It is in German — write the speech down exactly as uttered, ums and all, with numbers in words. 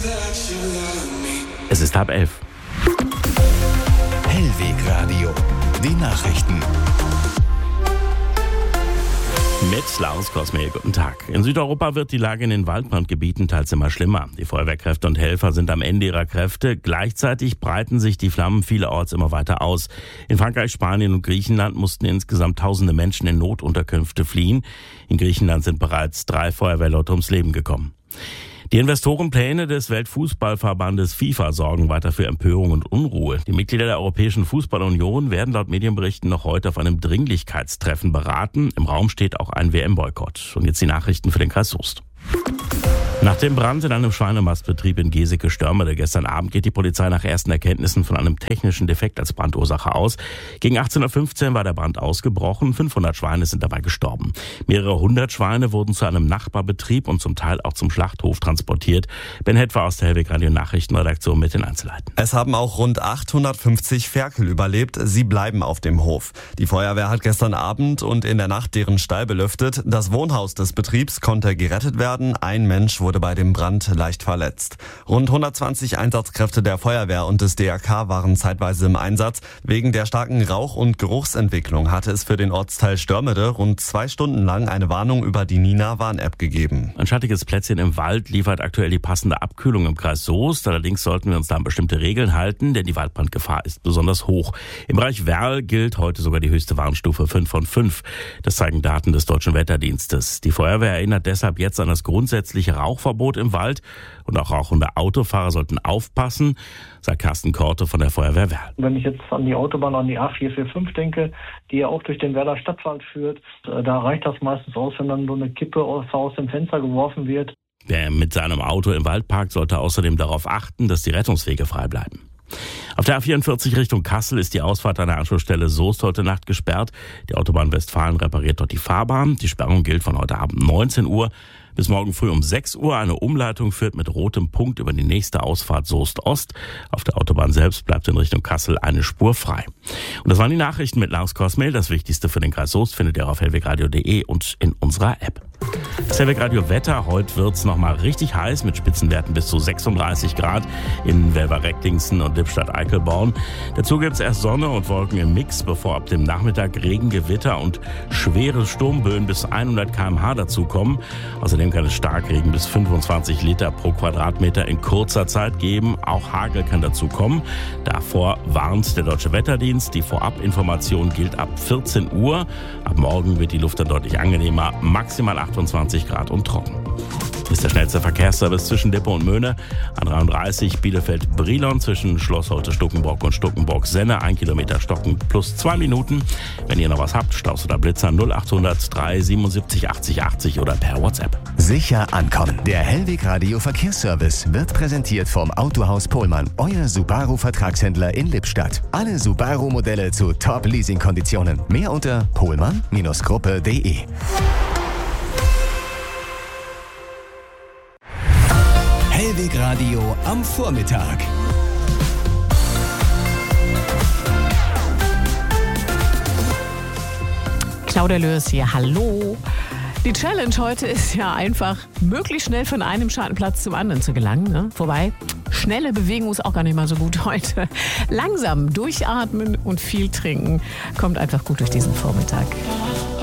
Es ist halb elf. Hellwegradio, die Nachrichten. Mit Lars Kosmel, guten Tag. In Südeuropa wird die Lage in den Waldbrandgebieten teils immer schlimmer. Die Feuerwehrkräfte und Helfer sind am Ende ihrer Kräfte. Gleichzeitig breiten sich die Flammen vielerorts immer weiter aus. In Frankreich, Spanien und Griechenland mussten insgesamt tausende Menschen in Notunterkünfte fliehen. In Griechenland sind bereits drei Feuerwehrleute ums Leben gekommen. Die Investorenpläne des Weltfußballverbandes FIFA sorgen weiter für Empörung und Unruhe. Die Mitglieder der Europäischen Fußballunion werden laut Medienberichten noch heute auf einem Dringlichkeitstreffen beraten. Im Raum steht auch ein W M-Boykott. Und jetzt die Nachrichten für den Kreis Soest. Nach dem Brand in einem Schweinemastbetrieb in Geseke-Störmede gestern Abend geht die Polizei nach ersten Erkenntnissen von einem technischen Defekt als Brandursache aus. Gegen achtzehn Uhr fünfzehn war der Brand ausgebrochen. fünfhundert Schweine sind dabei gestorben. Mehrere hundert Schweine wurden zu einem Nachbarbetrieb und zum Teil auch zum Schlachthof transportiert. Ben Hetfer aus der Hellwegradio Nachrichtenredaktion mit den Einzelheiten. Es haben auch rund achthundertfünfzig Ferkel überlebt. Sie bleiben auf dem Hof. Die Feuerwehr hat gestern Abend und in der Nacht deren Stall belüftet. Das Wohnhaus des Betriebs konnte gerettet werden. Ein Mensch wurde wurde bei dem Brand leicht verletzt. Rund hundertzwanzig Einsatzkräfte der Feuerwehr und des D R K waren zeitweise im Einsatz. Wegen der starken Rauch- und Geruchsentwicklung hatte es für den Ortsteil Störmede rund zwei Stunden lang eine Warnung über die Nina-Warn-App gegeben. Ein schattiges Plätzchen im Wald liefert aktuell die passende Abkühlung im Kreis Soest. Allerdings sollten wir uns da an bestimmte Regeln halten, denn die Waldbrandgefahr ist besonders hoch. Im Bereich Werl gilt heute sogar die höchste Warnstufe fünf von fünf. Das zeigen Daten des Deutschen Wetterdienstes. Die Feuerwehr erinnert deshalb jetzt an das grundsätzliche Rauchverbot im Wald und auch rauchende Autofahrer sollten aufpassen, sagt Carsten Korte von der Feuerwehr Werl. Wenn ich jetzt an die Autobahn, an die A vier vier fünf denke, die ja auch durch den Werler Stadtwald führt, da reicht das meistens aus, wenn dann so eine Kippe aus dem Fenster geworfen wird. Wer mit seinem Auto im Wald parkt, sollte außerdem darauf achten, dass die Rettungswege frei bleiben. Auf der A vierundvierzig Richtung Kassel ist die Ausfahrt an der Anschlussstelle Soest heute Nacht gesperrt. Die Autobahn Westfalen repariert dort die Fahrbahn. Die Sperrung gilt von heute Abend neunzehn Uhr bis morgen früh um sechs Uhr. Eine Umleitung führt mit rotem Punkt über die nächste Ausfahrt Soest-Ost. Auf der Autobahn selbst bleibt in Richtung Kassel eine Spur frei. Und das waren die Nachrichten mit Lars Kosmel. Das Wichtigste für den Kreis Soest findet ihr auf hellwegradio punkt de und in unserer App. Das Hellwegradio Wetter. Heute wird's noch mal richtig heiß mit Spitzenwerten bis zu sechsunddreißig Grad in Welver-Recktingsen und Lippstadt-Eickelborn. Dazu gibt's erst Sonne und Wolken im Mix, bevor ab dem Nachmittag Regen, Gewitter und schwere Sturmböen bis hundert Kilometer pro Stunde dazukommen. Außerdem kann es Starkregen bis fünfundzwanzig Liter pro Quadratmeter in kurzer Zeit geben. Auch Hagel kann dazu kommen. Davor warnt der Deutsche Wetterdienst. Die Vorabinformation gilt ab vierzehn Uhr. Ab morgen wird die Luft dann deutlich angenehmer. Maximal achtundzwanzig Grad und trocken. Ist der schnellste Verkehrsservice zwischen Lippe und Möhne. A dreiunddreißig Bielefeld-Brilon zwischen Schloss Holte-Stuckenburg und Stuckenburg-Senne. Ein Kilometer Stocken plus zwei Minuten. Wenn ihr noch was habt, Staus oder Blitzer null achthundert drei siebenundsiebzig achtzig achtzig oder per WhatsApp. Sicher ankommen. Der Hellwegradio Verkehrsservice wird präsentiert vom Autohaus Pohlmann, euer Subaru-Vertragshändler in Lippstadt. Alle Subaru-Modelle zu Top-Leasing-Konditionen. Mehr unter pohlmann Gruppe punkt de. Hellwegradio am Vormittag. Claudia Lörs hier, hallo. Die Challenge heute ist ja einfach, möglichst schnell von einem Schattenplatz zum anderen zu gelangen. Ne? Wobei, schnelle Bewegung ist auch gar nicht mal so gut heute. Langsam durchatmen und viel trinken kommt einfach gut durch diesen Vormittag.